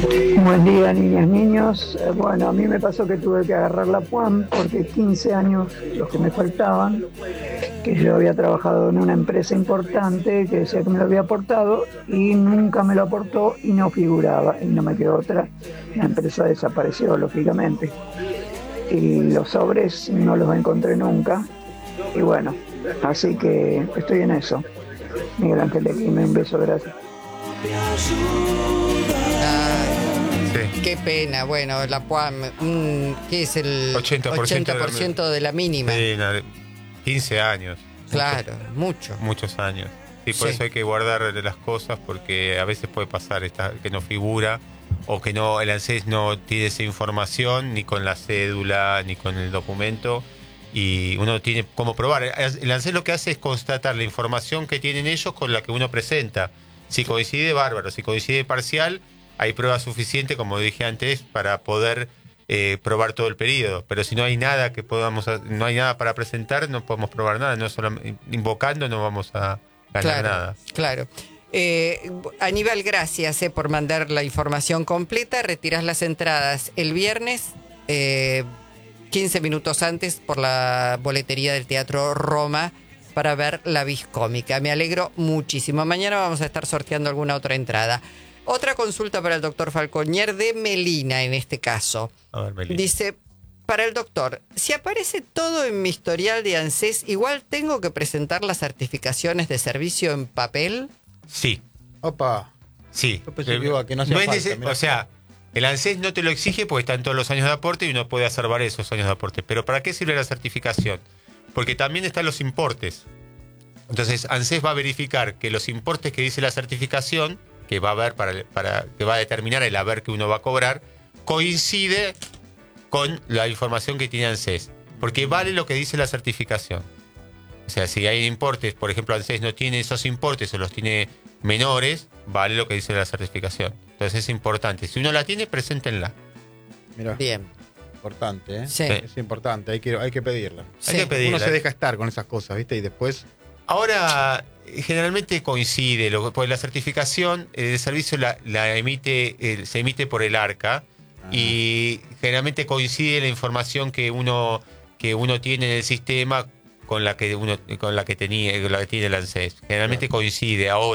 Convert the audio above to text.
Buen día, niñas, niños. Bueno, a mí me pasó que tuve que agarrar la PUAM porque 15 años los que me faltaban, que yo había trabajado en una empresa importante que decía que me lo había aportado y nunca me lo aportó y no figuraba y no me quedó otra. La empresa desapareció, lógicamente. Y los sobres no los encontré nunca. Y bueno, así que estoy en eso. Miguel Ángel de Quilmes, un beso, gracias. Ay, Sí. qué pena. Bueno, la PUAM, ¿qué es el 80% 80% de la mínima? Sí, 15 años. Claro, mucho. Muchos años. Y por Sí. eso hay que guardar las cosas, porque a veces puede pasar que no figura o que no el ANSES no tiene esa información ni con la cédula ni con el documento, y uno tiene cómo probar. El ANSES lo que hace es constatar la información que tienen ellos con la que uno presenta. Si coincide, bárbaro. Si coincide parcial, hay prueba suficiente, como dije antes, para poder probar todo el periodo. Pero si no hay nada no hay nada para presentar, no podemos probar nada. No solo invocando no vamos a ganar nada. Claro. Aníbal, gracias por mandar la información completa. Retiras las entradas el viernes, 15 minutos antes, por la boletería del Teatro Roma para ver La Vis Cómica. Me alegro muchísimo. Mañana vamos a estar sorteando alguna otra entrada. Otra consulta para el doctor Falconier de Melina, en este caso. A ver, Melina. Dice, para el doctor, si aparece todo en mi historial de ANSES, ¿igual tengo que presentar las certificaciones de servicio en papel? Sí. Opa. Sí. Yo pensé que iba a que no hacía falta, mirá. O sea, el ANSES no te lo exige porque están todos los años de aporte y uno puede hacer varios esos años de aporte. Pero ¿para qué sirve la certificación? Porque también están los importes. Entonces, ANSES va a verificar que los importes que dice la certificación, que va a haber que va a determinar el haber que uno va a cobrar, coincide con la información que tiene ANSES. Porque vale lo que dice la certificación. O sea, si hay importes, por ejemplo, ANSES no tiene esos importes o los tiene menores, vale lo que dice la certificación. Entonces es importante. Si uno la tiene, preséntenla. Mirá, Bien. importante, ¿eh? Sí. Es importante, hay que pedirla. Sí. Hay que pedirla. Uno se deja estar con esas cosas, ¿viste? Y después... Ahora, generalmente coincide, pues la certificación de servicio la emite, se emite por el ARCA, y generalmente coincide la información que uno tiene en el sistema con la que tiene el ANSES. Generalmente coincide. Ahora,